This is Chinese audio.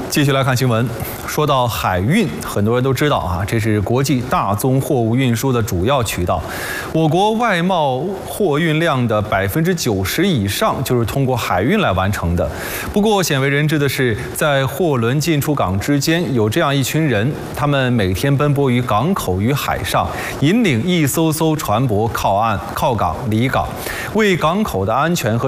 继续来看新闻。说到海运，很多人都知道啊，这是国际大宗货物运输的主要渠道。我国外贸货运量的90%以上就是通过海运来完成的。不过，鲜为人知的是，在货轮进出港之间，有这样一群人，他们每天奔波于港口与海上，引领一艘艘船舶靠岸、靠港、离港，为港口的安全和